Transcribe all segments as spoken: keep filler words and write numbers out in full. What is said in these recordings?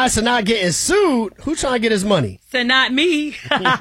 Kai Cenat getting sued. Who's trying to get his money? So not me.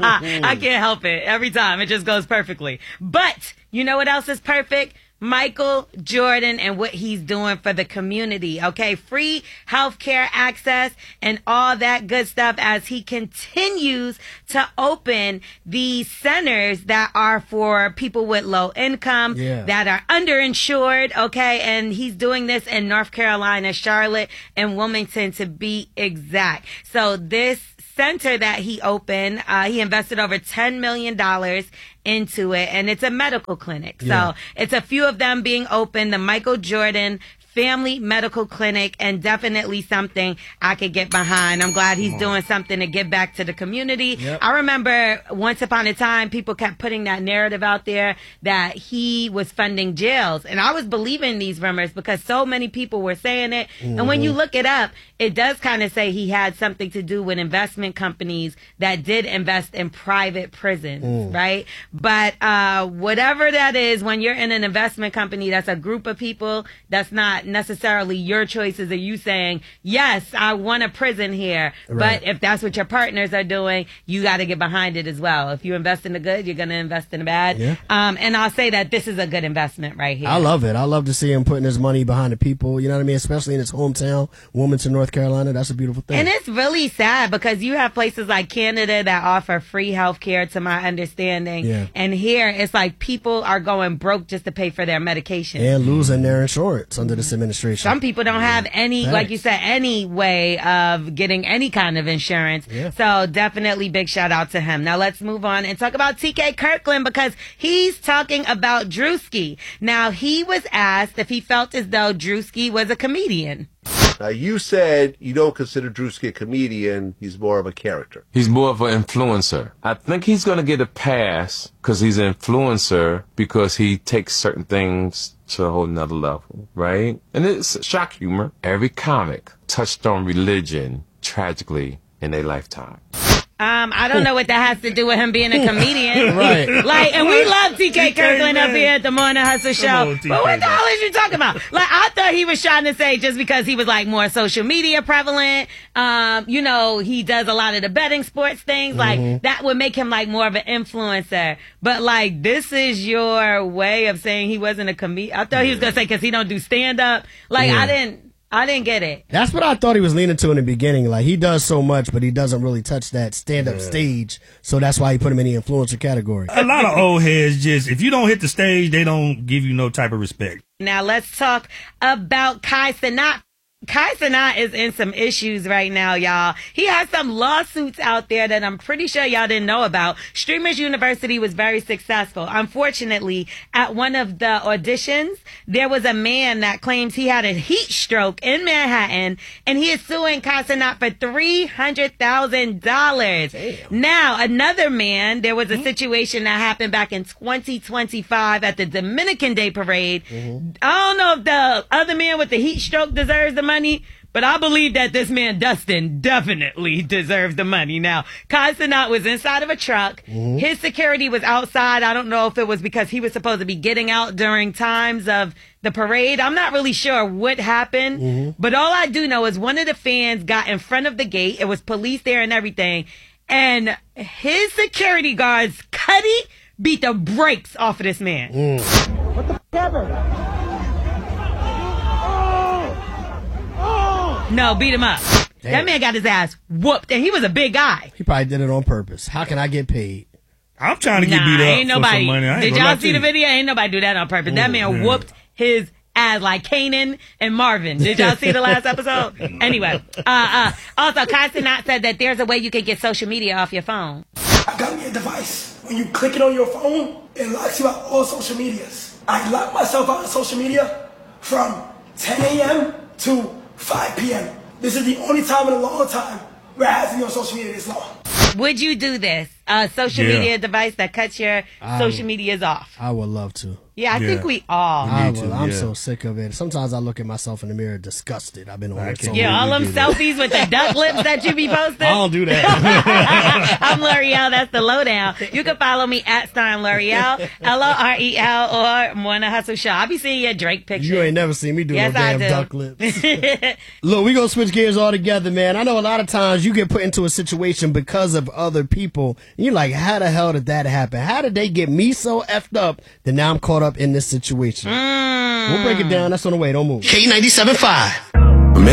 I can't help it. Every time. It just goes perfectly. But you know what else is perfect? Michael Jordan and what he's doing for the community, okay? Free healthcare access and all that good stuff as he continues to open these centers that are for people with low income, yeah. that are underinsured, okay? And he's doing this in North Carolina, Charlotte, and Wilmington to be exact. So this center that he opened, uh, he invested over ten million dollars into it, and it's a medical clinic. Yeah. So it's a few of them being open, the Michael Jordan Family Medical Clinic, and definitely something I could get behind. I'm glad he's doing something to give back to the community. Yep. I remember once upon a time, people kept putting that narrative out there that he was funding jails. And I was believing these rumors because so many people were saying it. Mm-hmm. And when you look it up, it does kind of say he had something to do with investment companies that did invest in private prisons, mm. right? But uh, whatever that is, when you're in an investment company, that's a group of people, that's not necessarily your choices. Are you saying, yes, I want a prison here, right. But if that's what your partners are doing, you got to get behind it as well. If you invest in the good, you're going to invest in the bad. Yeah. Um, and I'll say that this is a good investment right here. I love it. I love to see him putting his money behind the people, you know what I mean? Especially in his hometown, Wilmington, North Carolina. That's a beautiful thing. And it's really sad because you have places like Canada that offer free health care, to my understanding. Yeah. And here it's like people are going broke just to pay for their medication. And losing their insurance under this administration. Some people don't have any, Thanks. like you said, any way of getting any kind of insurance. Yeah. So definitely big shout out to him. Now let's move on and talk about T K Kirkland because he's talking about Drewski. Now he was asked if he felt as though Drewski was a comedian. Now, you said you don't consider Drewski a comedian. He's more of a character. He's more of an influencer. I think he's going to get a pass because he's an influencer because he takes certain things to a whole nother level, right? And it's shock humor. Every comic touched on religion tragically in their lifetime. Um, I don't know what that has to do with him being a comedian. Right. Like, and we love T K Kirkland up here at the Morning Hustle Show. on, But what the hell is you talking about? Like, I thought he was trying to say just because he was like more social media prevalent, um, you know, he does a lot of the betting sports things. Like, Mm-hmm. that would make him like more of an influencer. But like, this is your way of saying he wasn't a comedian. I thought he was going to say because he don't do stand up. Like, Yeah. I didn't. I didn't get it. That's what I thought he was leaning to in the beginning. Like, he does so much, but he doesn't really touch that stand-up yeah. stage. So that's why he put him in the influencer category. A lot of old heads just, if you don't hit the stage, they don't give you no type of respect. Now let's talk about Kai Cenat. Kai Cenat is in some issues right now, y'all. He has some lawsuits out there that I'm pretty sure y'all didn't know about. Streamers University was very successful. Unfortunately, at one of the auditions, there was a man that claims he had a heat stroke in Manhattan, and he is suing Kai Cenat for three hundred thousand dollars. Now, another man, there was a situation that happened back in twenty twenty-five at the Dominican Day Parade. Mm-hmm. I don't know if the other man with the heat stroke deserves the money, but I believe that this man, Dustin, definitely deserves the money. Now, Kai Cenat was inside of a truck. Mm-hmm. His security was outside. I don't know if it was because he was supposed to be getting out during times of the parade. I'm not really sure what happened, mm-hmm. but all I do know is one of the fans got in front of the gate. It was police there and everything. And his security guards, Cuddy, beat the brakes off of this man. Mm. What the f*** happened? No, beat him up. Damn. That man got his ass whooped, and he was a big guy. He probably did it on purpose. How can I get paid? I'm trying to get nah, beat up ain't nobody. for some money. I Did y'all see the video? Ain't nobody do that on purpose. Mm, that man yeah. whooped his ass like Kanan and Marvin. Did y'all see the last episode? Anyway, uh, uh, also, Kai Cenat said that there's a way you can get social media off your phone. I got me a device. When you click it on your phone, it locks you out all social medias. I lock myself out of social media from ten a.m. to five p.m. This is the only time in a long time where I have to be on social media this long. Would you do this? a social Yeah. media device that cuts your I social would- medias off? I would love to. Yeah, I Yeah. think we all. Me I too, will. I'm yeah. so sick of it. Sometimes I look at myself in the mirror disgusted. I've been on I it so can't Yeah, long. all them do that. selfies with the duck lips that you be posting. I don't do that. I'm L'Oreal. That's the lowdown. You can follow me at Stein L'Oreal, L O R E L, or Morning Hustle Show. I'll be seeing your Drake pictures. You ain't never seen me do Yes, no I damn do. duck lips. Look, we gonna switch gears altogether, man. I know a lot of times you get put into a situation because of other people. And you're like, how the hell did that happen? How did they get me so effed up that now I'm caught up in this situation? Mm. We'll break it down. That's on the way. Don't move. K ninety-seven point five.